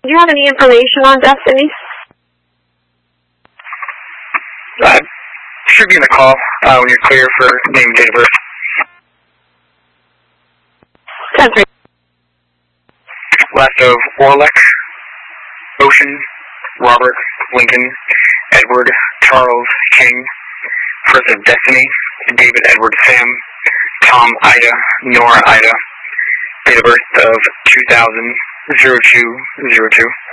Do you have any information on Destiny? Should be in the call when you're clear for name and date of birth. 10-3. Last of Orlek, Ocean, Robert, Lincoln, Edward, Charles, King. First of Destiny, David, Edward, Sam, Tom, Ida, Nora, Ida. Date of birth of 2000-02-02.